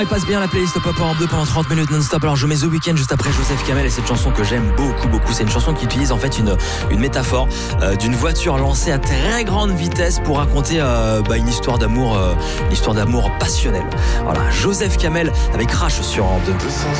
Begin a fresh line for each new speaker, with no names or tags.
Elle passe bien la playlist Pop en 2 pendant 30 minutes non-stop. Alors je mets The Weeknd juste après Joseph Kamel et cette chanson que j'aime beaucoup. C'est une chanson qui utilise en fait une métaphore d'une voiture lancée à très grande vitesse pour raconter une histoire d'amour passionnelle. Voilà, Joseph Kamel avec Crash sur Europe 2.